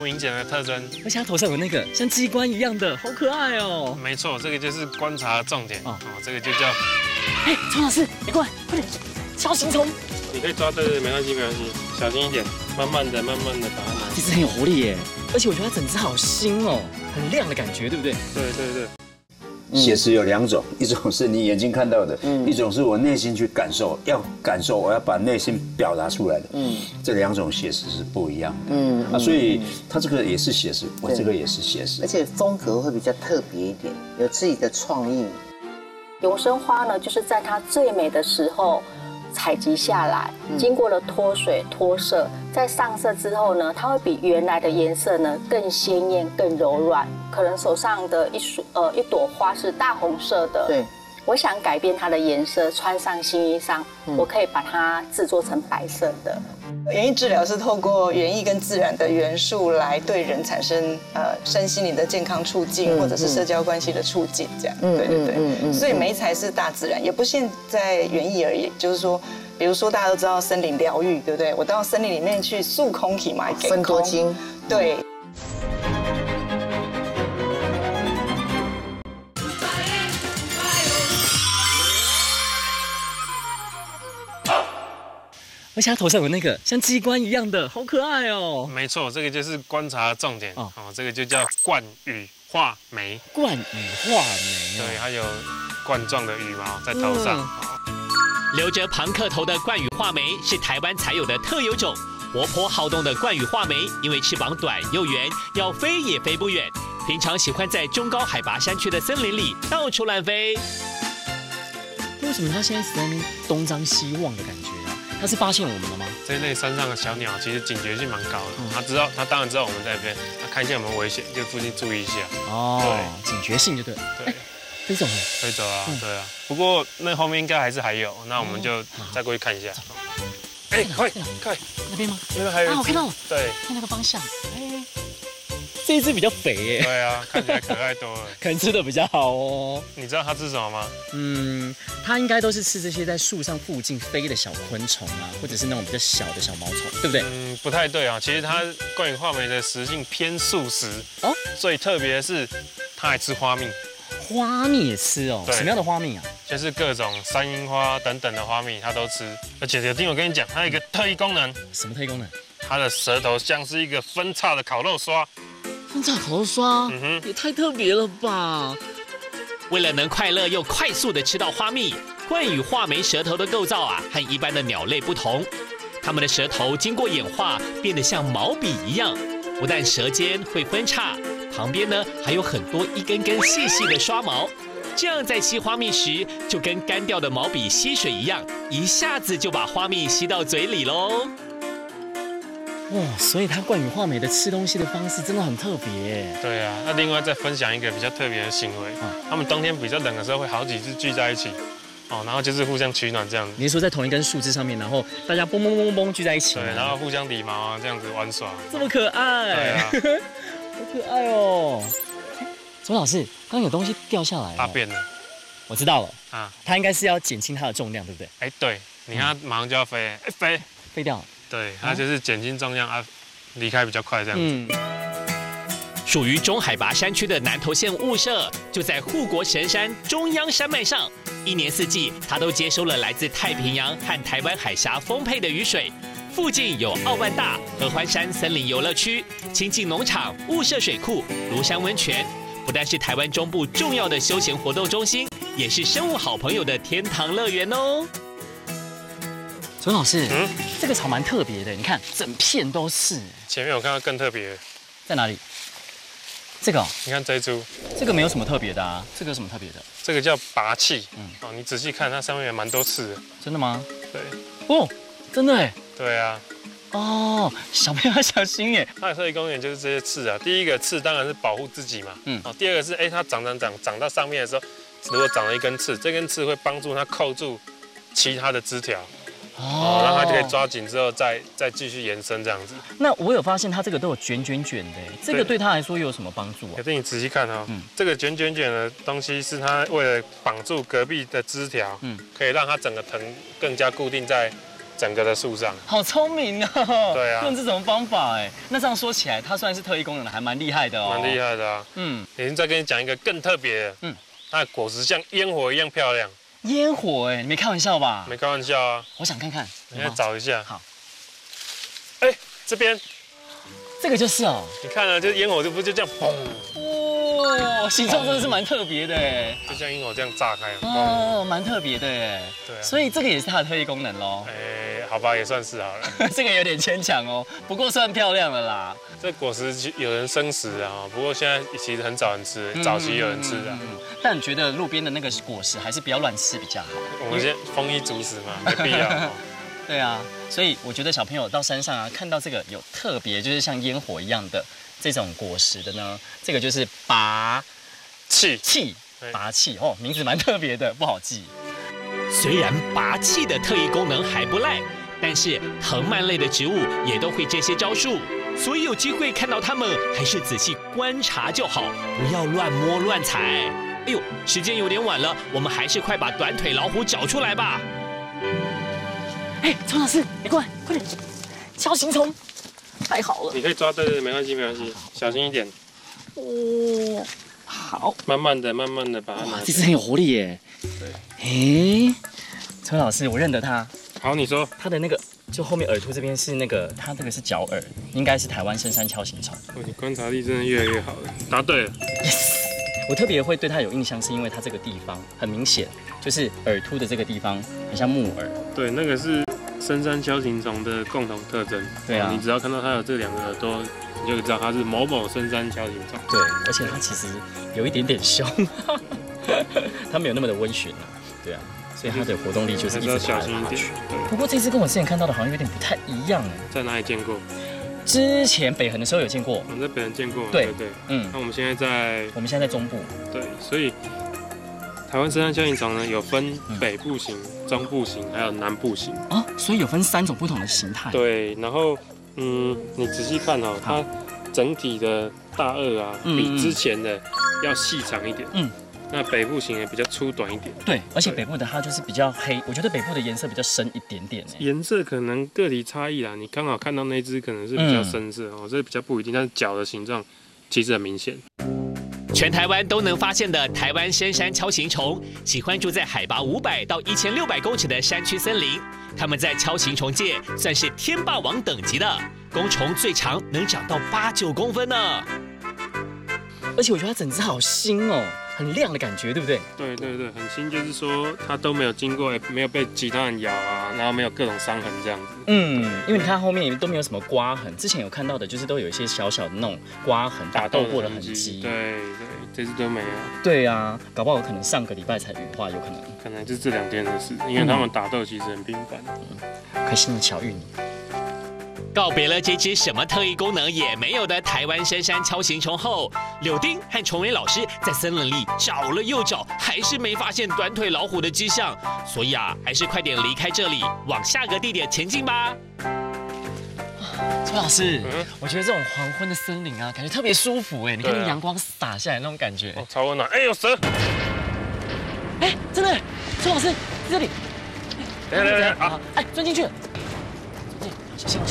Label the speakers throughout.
Speaker 1: 明显的特征。
Speaker 2: 而且它头上有那个像机关一样的，好可爱哦。
Speaker 1: 没错，这个就是观察的重点哦。这个就叫……
Speaker 2: 哎，陈老师，你过来，快点，小行虫。
Speaker 1: 你可以抓对，没关系，没关系，小心一点，慢慢的把它拿。
Speaker 2: 这只很有活力耶，而且我觉得它整只好新哦，很亮的感觉，对不对？
Speaker 1: 对。
Speaker 3: 写实有2种，一种是你眼睛看到的，一种是我内心去感受，我要把内心表达出来的。这2种写实是不一样的。所以它这个也是写实，我这个也是写实，
Speaker 4: 而且风格会比较特别一点，有自己的创意。
Speaker 5: 永生花呢，就是在它最美的时候采集下来，经过了脱水脱色，在上色之后呢，它会比原来的颜色呢更鲜艳、更柔软。可能手上的一朵花是大红色的，
Speaker 4: 对，
Speaker 5: 我想改变它的颜色，穿上新衣裳，我可以把它制作成白色的。
Speaker 6: 园艺治疗是透过园艺跟自然的元素来对人产生身心灵的健康促进，或者是社交关系的促进，这样。对。所以媒材是大自然，也不限在园艺而已，就是说，比如说大家都知道森林疗愈，对不对？我到森林里面去塑空气嘛，给
Speaker 4: 分多精，
Speaker 6: 对。
Speaker 2: 而且它头上有那个像机关一样的，好可爱哦。
Speaker 1: 没错，这个就是观察的重点哦。这个就叫冠羽画眉。
Speaker 2: 冠羽画眉，
Speaker 1: 对，它有冠状的羽毛在头上。
Speaker 7: 留着庞克头的冠羽画眉是台湾才有的特有种。活泼好动的冠羽画眉，因为翅膀短又圆，要飞也飞不远。平常喜欢在中高海拔山区的森林里到处乱飞。
Speaker 2: 为什么它现在一直在那边东张西望的感觉啊？它是发现我们了吗？
Speaker 1: 这一类山上的小鸟其实警觉性蛮高的，它当然知道我们在这边，它看见有没有危险，就附近注意一下。
Speaker 2: 对，警觉性就对。对，飞走了。
Speaker 1: 飞走啊，对啊。不过那后面应该还有，那我们就再过去看一下。哎，快，
Speaker 2: 那边吗？
Speaker 1: 那边还有。
Speaker 2: 我看到了。
Speaker 1: 对，
Speaker 2: 看那个方向。这一只比较肥耶。
Speaker 1: 对啊，看起来可爱多了。
Speaker 2: 可能吃的比较好哦。
Speaker 1: 你知道它吃什么吗？
Speaker 2: 它应该都是吃这些在树上附近飞的小昆虫啊，或者是那种比较小的小毛虫，对不对？
Speaker 1: 不太对啊。其实它冠羽画眉的食性偏素食哦。最特别的是，它还吃花蜜。
Speaker 2: 花蜜也吃哦？什么样的花蜜啊？
Speaker 1: 就是各种山樱花等等的花蜜，它都吃。而且有听我跟你讲，它有一个特异功能。
Speaker 2: 什么特异功能？
Speaker 1: 它的舌头像是一个分叉的烤肉刷。
Speaker 2: 分叉烤肉刷？也太特别了吧！
Speaker 7: 为了能快乐又快速的吃到花蜜，冠羽画眉舌头的构造啊，和一般的鸟类不同。它们的舌头经过演化，变得像毛笔一样，不但舌尖会分叉，旁边呢还有很多一根根细细的刷毛。这样在吸花蜜时，就跟干掉的毛笔吸水一样，一下子就把花蜜吸到嘴里喽。
Speaker 2: 哇，所以它冠羽画眉的吃东西的方式真的很特别。
Speaker 1: 对啊，那另外再分享一个比较特别的行为，他们冬天比较冷的时候会好几只聚在一起，然后就是互相取暖这样子。
Speaker 2: 你是说在同一根树枝上面，然后大家嘣聚在一起？
Speaker 1: 对，然后互相理毛啊，这样子玩耍。
Speaker 2: 这么可爱，对啊，好可爱哦。周老师，刚刚有东西掉下来，
Speaker 1: 大便了。
Speaker 2: 我知道了啊，它应该是要减轻它的重量，对不对？
Speaker 1: 哎，对，你看它马上就要飞，
Speaker 2: 飞掉了。
Speaker 1: 对，它就是减轻重量啊，离开比较快这样子。
Speaker 7: 属于中海拔山区的南投县雾社，就在护国神山中央山脉上，一年四季它都接收了来自太平洋和台湾海峡丰沛的雨水。附近有奥万大、合欢山森林游乐区、清境农场、雾社水库、庐山温泉，不但是台湾中部重要的休闲活动中心，也是生物好朋友的天堂乐园哦。
Speaker 2: 周老师，这个草蛮特别的，你看整片都是。
Speaker 1: 前面我看到更特别，
Speaker 2: 在哪里？这个哦，
Speaker 1: 你看这一株，
Speaker 2: 这个没有什么特别的啊。这个有什么特别的？
Speaker 1: 这个叫拔气，你仔细看，它上面有蛮多刺的。
Speaker 2: 真的吗？
Speaker 1: 对。
Speaker 2: 哦，真的哎。
Speaker 1: 对啊。
Speaker 2: 哦，小朋友要小心耶。
Speaker 1: 它的特异功能就是这些刺啊。第一个刺当然是保护自己嘛，第二个是它长到上面的时候，如果长了一根刺，这根刺会帮助它扣住其他的枝条。让它就可以抓紧之后再继续延伸这样子。
Speaker 2: 那我有发现它这个都有卷的，这个对它来说有什么帮助啊？
Speaker 1: 可是你仔细看哦，这个卷的东西是它为了绑住隔壁的枝条，可以让它整个藤更加固定在整个的树上。
Speaker 2: 好聪明哦！
Speaker 1: 对啊，
Speaker 2: 用这种方法哎，那这样说起来，它虽然是特异功能的，还蛮厉害的哦。
Speaker 1: 蛮厉害的啊。再跟你讲一个更特别的。它的果实像烟火一样漂亮。
Speaker 2: 烟火哎，你没开玩笑吧？
Speaker 1: 没开玩笑啊。
Speaker 2: 我想看看，
Speaker 1: 你来找一下。
Speaker 2: 好。
Speaker 1: 哎，这边。
Speaker 2: 这个就是哦。
Speaker 1: 你看啊，就烟火就这样嘣。
Speaker 2: 哦，形状真的是蛮特别的哎，
Speaker 1: 就像烟火这样炸开。
Speaker 2: 哦，蛮特别的哎。
Speaker 1: 对啊。
Speaker 2: 所以这个也是它的特异功能喽。
Speaker 1: 哎，好吧，也算是好了。
Speaker 2: 这个有点牵强哦，不过算漂亮了啦。
Speaker 1: 这果实有人生食啊，不过现在其实很少人吃，早期有人吃啊。
Speaker 2: 但你觉得路边的那个果实还是不要乱吃比较好？
Speaker 1: 我们先丰衣足食嘛，没必要。
Speaker 2: 对啊，所以我觉得小朋友到山上啊，看到这个有特别，就是像烟火一样的这种果实的呢，这个就是拔气哦，名字蛮特别的，不好记。
Speaker 7: 虽然拔气的特异功能还不赖，但是藤蔓类的植物也都会这些招数，所以有机会看到它们，还是仔细观察就好，不要乱摸乱踩。哎呦，时间有点晚了，我们还是快把短腿老虎找出来吧。
Speaker 2: 哎，陈老师，你过来，快点！锹形虫，太好了。
Speaker 1: 你可以抓，对，没关系，小心一点。
Speaker 2: 哦，好，
Speaker 1: 慢慢的把它拿。
Speaker 2: 哇，这只很有活力耶。对。哎，陈老师，我认得它。
Speaker 1: 好，你说。
Speaker 2: 它的那个，就后面耳朵这边是那个，它这个是角耳，应该是台湾深山锹形虫。
Speaker 1: 你观察力真的越来越好了。答对了。
Speaker 2: Yes。我特别会对它有印象，是因为它这个地方很明显，就是耳凸的这个地方很像木耳。
Speaker 1: 对，那个是深山锹形虫的共同特征。对啊，你只要看到它有这两个耳朵，你就知道它是某某深山锹形虫。
Speaker 2: 对，而且它其实有一点点凶，它没有那么的温驯啊。对啊，所以它的活动力就是一直
Speaker 1: 小心一点。
Speaker 2: 不过这只跟我之前看到的好像有点不太一样哎。
Speaker 1: 在哪里见过？
Speaker 2: 之前北横的时候有见过，
Speaker 1: 我们在北横见过，
Speaker 2: 对，
Speaker 1: 那我们现在在
Speaker 2: 中部，
Speaker 1: 对，所以台湾深山锹形虫呢有分北部型、中部型，还有南部型
Speaker 2: 啊，所以有分3种不同的形态。
Speaker 1: 对，然后你仔细看哦，它整体的大颚啊，比之前的要细长一点，那北部型也比较粗短一点。
Speaker 2: 对，而且北部的它就是比较黑，我觉得北部的颜色比较深一点点。
Speaker 1: 颜色可能个体差异啦，你刚好看到那只可能是比较深色哦，这比较不一定，但是脚的形状其实很明显。
Speaker 7: 全台湾都能发现的台湾深山锹形虫，喜欢住在海拔500到1600公尺的山区森林。它们在锹形虫界算是天霸王等级的，公虫最长能长到8、9公分呢。
Speaker 2: 而且我觉得它整只好新哦。很亮的感觉，对不对？
Speaker 1: 对，很新，就是说它都没有经过，没有被其他人咬啊，然后没有各种伤痕这样子。
Speaker 2: 因为你看后面都没有什么刮痕，之前有看到的就是都有一些小小的那种刮痕、打斗过的痕迹。
Speaker 1: 对，这次都没有。
Speaker 2: 对啊，搞不好可能上个礼拜才羽化，有
Speaker 1: 可能就是这2天的事，因为他们打斗其实很频繁。
Speaker 2: 可惜你巧遇你。
Speaker 7: 告别了这只什么特异功能也没有的台湾深山锹形虫后，柳丁和崇伟老师在森林里找了又找，还是没发现短腿老虎的迹象。所以啊，还是快点离开这里，往下个地点前进吧。
Speaker 2: 周老师，我觉得这种黄昏的森林啊，感觉特别舒服哎！你看那阳光洒下来那种感觉，
Speaker 1: 超温暖。哎，有蛇！
Speaker 2: 哎，真的，周老师在这里。
Speaker 1: 等一下啊！
Speaker 2: 哎，钻进去了。小心！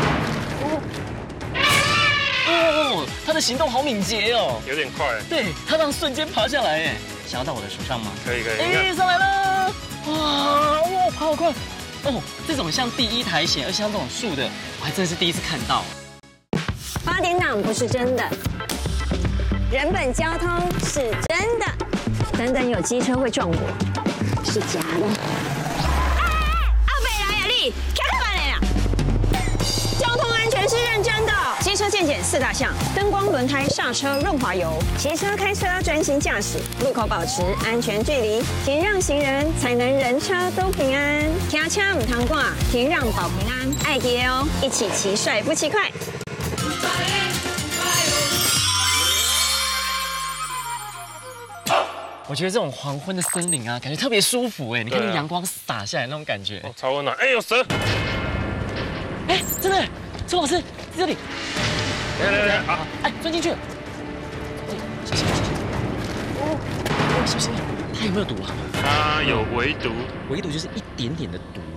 Speaker 2: 哦，它的行动好敏捷哦，
Speaker 1: 有点快。
Speaker 2: 对，它这样瞬间爬下来，哎，想要到我的手上吗？
Speaker 1: 可以。
Speaker 2: 哎，上来了！哇，爬好快！哦，这种像第一苔藓，而且像这种树的，我还真的是第一次看到。
Speaker 8: 8点档不是真的，人本交通是真的，等等有机车会撞我，是假的。阿北来呀，你开快来呀！交通安全是认真的，机车健检4大项：灯光、轮胎、刹车、润滑油。骑车、开车专心驾驶，路口保持安全距离，停让行人，才能人车都平安。停车唔通挂，停让保平安，爱记哦，一起骑帅不骑快。
Speaker 2: 我觉得这种黄昏的森林啊，感觉特别舒服哎！你看那阳光洒下来那种感觉，
Speaker 1: 超温暖。哎，有蛇！
Speaker 2: 哎，真的，周老师在这里。
Speaker 1: 好，
Speaker 2: 哎，钻进去了。小心！小心！它有没有毒啊？
Speaker 1: 它有围毒，
Speaker 2: 围毒就是一点点的毒哦。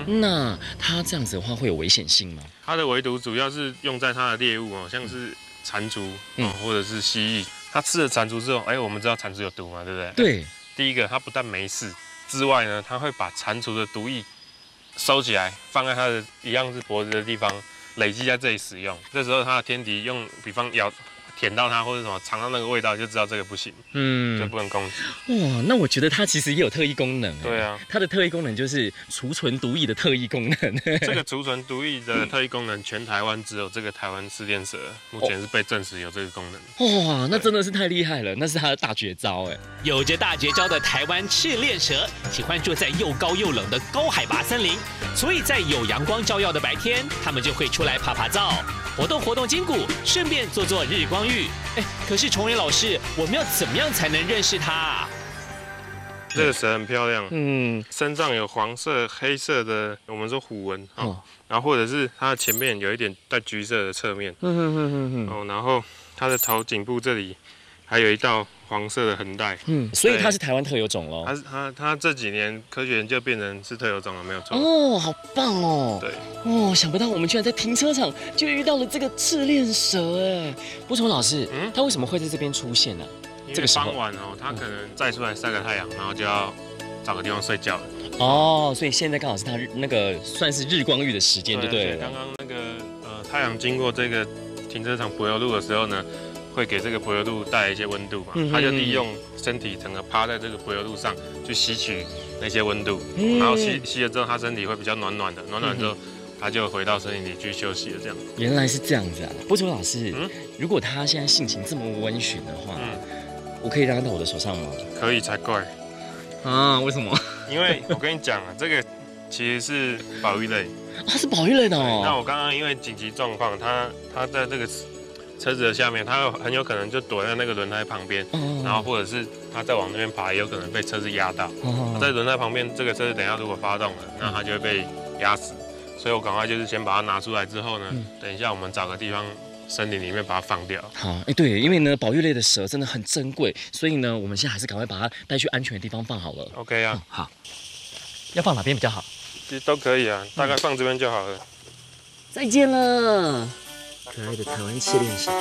Speaker 2: 那它这样子的话会有危险性吗？
Speaker 1: 它的围堵主要是用在它的猎物哦，像是蟾蜍或者是蜥蜴。它吃了蟾蜍之后，我们知道蟾蜍有毒嘛，对不对？
Speaker 2: 对。
Speaker 1: 第一个，它不但没事之外呢，它会把蟾蜍的毒液收起来，放在它的一样是脖子的地方，累积在这里使用。这时候它的天敌比方舔到它或者什么尝到那个味道，就知道这个不行，就不能攻击。
Speaker 2: 哇，那我觉得它其实也有特异功能。
Speaker 1: 对啊，
Speaker 2: 它的特异功能就是储存毒液的特异功能。
Speaker 1: 这个储存毒液的特异功能，全台湾只有这个台湾赤链蛇，目前是被证实有这个功能。
Speaker 2: 哇，那真的是太厉害了，那是它的大绝招哎。
Speaker 7: 有着大绝招的台湾赤链蛇，喜欢住在又高又冷的高海拔森林，所以在有阳光照耀的白天，它们就会出来爬照，活动筋骨，顺便做日光浴。可是崇仁老师，我们要怎么样才能认识它啊？
Speaker 1: 这个蛇很漂亮，身上有黄色、黑色的，我们说虎纹，然后或者是它的前面有一点带橘色的侧面，然后它的头颈部这里还有一道黄色的横带，
Speaker 2: 所以它是台湾特有种咯。
Speaker 1: 它这几年科学研究变成是特有种了，没有错。
Speaker 2: 哦，好棒哦！
Speaker 1: 对，
Speaker 2: 想不到我们居然在停车场就遇到了这个赤链蛇哎！不崇老师，它为什么会在这边出现呢？
Speaker 1: 这个傍晚哦，它可能再出来晒个太阳，然后就要找个地方睡觉了。
Speaker 2: 哦，所以现在刚好是它那个算是日光浴的时间，就对了。
Speaker 1: 刚刚那个太阳经过这个停车场柏油路的时候呢，会给这个柏油路带来一些温度嘛，它就利用身体整个趴在这个柏油路上去吸取那些温度，然后吸了之后，它身体会比较暖暖的，暖暖之后，它就回到森林里去休息了。这样。
Speaker 2: 原来是这样子啊，不崇老师，如果他现在性情这么温驯的话，我可以让他到我的手上吗？可以才怪。 啊？为什么？
Speaker 1: 因为我跟你讲啊，这个其实是保育类。
Speaker 2: 它是保育类的哦。
Speaker 1: 那我刚刚因为紧急状况，它在这个车子的下面，它很有可能就躲在那个轮胎旁边，然后或者是它再往那边爬，也有可能被车子压到。在轮胎旁边，这个车子等一下如果发动了，那它就会被压死。所以我赶快就是先把它拿出来之后呢，等一下我们找个地方森林里面把它放掉。
Speaker 2: 好，对，因为呢保育类的蛇真的很珍贵，所以呢我们现在还是赶快把它带去安全的地方放好了。
Speaker 1: OK 啊，
Speaker 2: 好，要放哪边比较好？
Speaker 1: 其实都可以啊，大概放这边就好了。
Speaker 2: 再见了，可爱的台湾赤链蛇。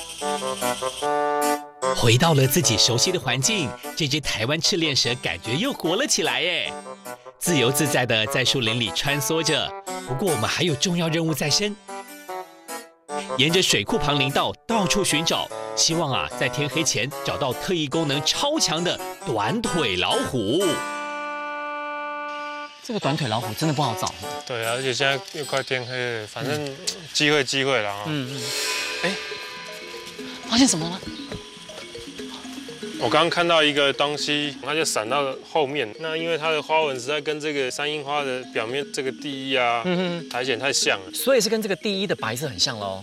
Speaker 7: 回到了自己熟悉的环境，这只台湾赤链蛇感觉又活了起来耶，自由自在的在树林里穿梭着。不过我们还有重要任务在身，沿着水库旁林道到处寻找，希望在天黑前找到特异功能超强的短腿老虎。
Speaker 2: 这个短腿老虎真的不好找。
Speaker 1: 对啊，而且现在又快天黑了，反正机会了啊。
Speaker 2: 发现什么了？
Speaker 1: 我刚刚看到一个东西，它就闪到后面。那因为它的花纹实在跟这个山樱花的表面这个第一啊，苔藓太像了，
Speaker 2: 所以是跟这个第一的白色很像喽。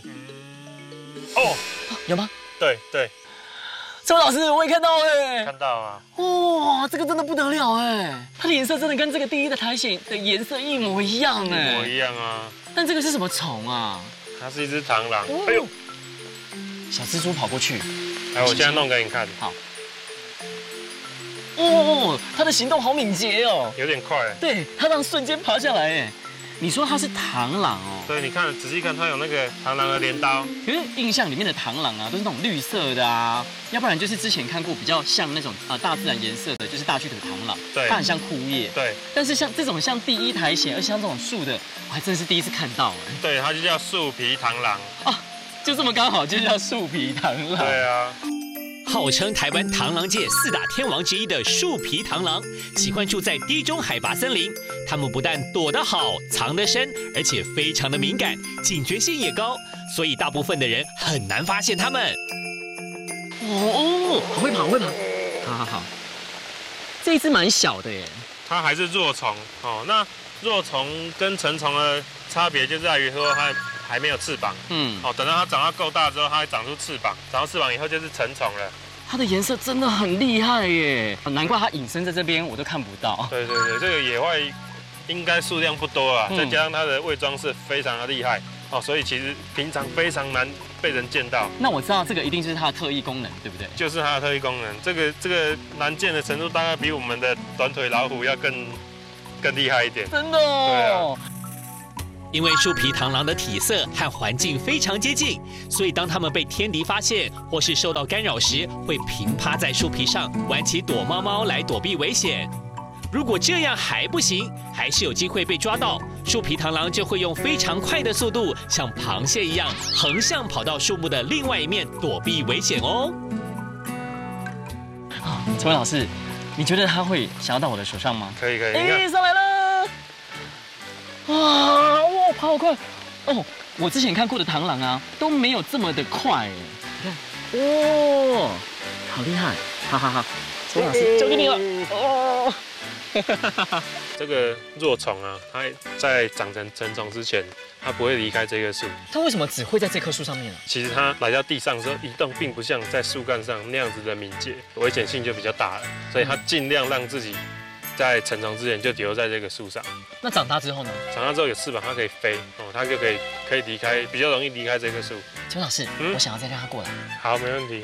Speaker 2: 有吗？
Speaker 1: 对。
Speaker 2: 周老师，我也看到哎。
Speaker 1: 看到啊。
Speaker 2: 哇，这个真的不得了哎，它的颜色真的跟这个第一的苔藓的颜色一模一样哎。
Speaker 1: 一模一样啊。但
Speaker 2: 这个是什么虫啊？
Speaker 1: 它是一只螳螂。哎呦，
Speaker 2: 小蜘蛛跑过去。
Speaker 1: 我现在弄给你看。
Speaker 2: 好。它的行动好敏捷哦，
Speaker 1: 有点快。
Speaker 2: 对，它让瞬间爬下来哎。你说它是螳螂哦？
Speaker 1: 对，你看仔细看，它有那个螳螂的镰刀。
Speaker 2: 可是印象里面的螳螂都是那种绿色的啊，要不然就是之前看过比较像那种大自然颜色的，就是大巨腿螳螂，
Speaker 1: 对，
Speaker 2: 它很像枯叶。
Speaker 1: 对。但
Speaker 2: 是像这种像第一苔藓，而且像这种树的，我还真是第一次看到哎。
Speaker 1: 对，它就叫树皮螳螂
Speaker 2: 啊，就这么刚好就叫树皮螳螂。
Speaker 1: 对啊。
Speaker 7: 号称台湾螳螂界4大天王之一的树皮螳螂，喜欢住在低中海拔森林。它们不但躲得好、藏得深，而且非常的敏感，警觉性也高，所以大部分的人很难发现它们。
Speaker 2: 会跑。好。这一只蛮小的耶。
Speaker 1: 它还是弱虫哦。那弱虫跟成虫的差别就在于说它还没有翅膀。等到它长到够大之后，它会长出翅膀，长到翅膀以后就是成虫了。
Speaker 2: 它的颜色真的很厉害耶，难怪它隐身在这边我都看不到。
Speaker 1: 对，这个野外应该数量不多啊，再加上它的伪装是非常的厉害所以其实平常非常难被人见到。
Speaker 2: 那我知道这个一定就是它的特异功能，对不对？
Speaker 1: 就是它的特异功能，这个难见的程度大概比我们的短腿老虎要更更厉害一点。
Speaker 2: 真的哦。
Speaker 1: 对啊。
Speaker 7: 因为树皮螳螂的体色和环境非常接近，所以当它们被天敌发现或是受到干扰时，会平趴在树皮上玩起躲猫猫来躲避危险。如果这样还不行，还是有机会被抓到，树皮螳螂就会用非常快的速度，像螃蟹一样横向跑到树木的另外一面躲避危险哦。
Speaker 2: 陈伟老师，你觉得它会想要到我的手上吗？
Speaker 1: 可以，你看
Speaker 2: 上来了！哇，跑好快！哦，我之前看过的螳螂啊，都没有这么的快。你看，哦，好厉害！哈，陈伟老师交给你了。哦。
Speaker 1: 这个若虫啊，它在长成成虫之前，它不会离开这棵树。
Speaker 2: 它为什么只会在这棵树上面啊？
Speaker 1: 其实它来到地上的时候，移动并不像在树干上那样子的敏捷，危险性就比较大了。所以它尽量让自己在成虫之前就留在这个树上。
Speaker 2: 那长大之后呢？
Speaker 1: 长大之后有翅膀，它可以飞哦，它就可以离开，比较容易离开这棵树。
Speaker 2: 陈老师，我想要再让它过来。
Speaker 1: 好，没问题。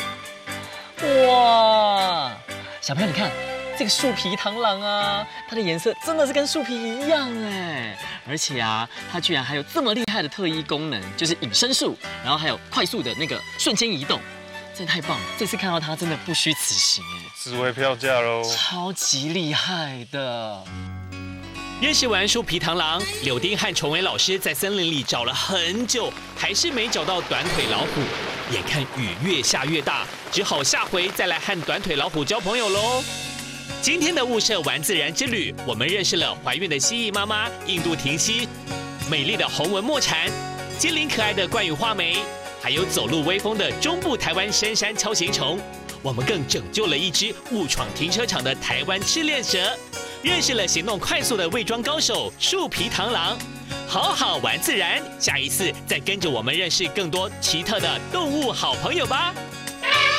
Speaker 2: 哇，小朋友你看。这个树皮螳螂啊，它的颜色真的是跟树皮一样哎，而且啊，它居然还有这么厉害的特异功能，就是隐身术，然后还有快速的那个瞬间移动，真的太棒了！这次看到它真的不虚此行哎，
Speaker 1: 值回票价喽，
Speaker 2: 超级厉害的。
Speaker 7: 认识完树皮螳螂，柳丁和崇伟老师在森林里找了很久，还是没找到短腿老虎。眼看雨越下越大，只好下回再来和短腿老虎交朋友喽。今天的雾社玩自然之旅，我们认识了怀孕的蜥蜴妈妈印度婷蜥，美丽的红纹墨蝉，精灵可爱的冠羽画眉，还有走路威风的中部台湾深山锹形虫。我们更拯救了一只误闯停车场的台湾赤链蛇，认识了行动快速的伪装高手树皮螳螂。好好玩自然，下一次再跟着我们认识更多奇特的动物好朋友吧。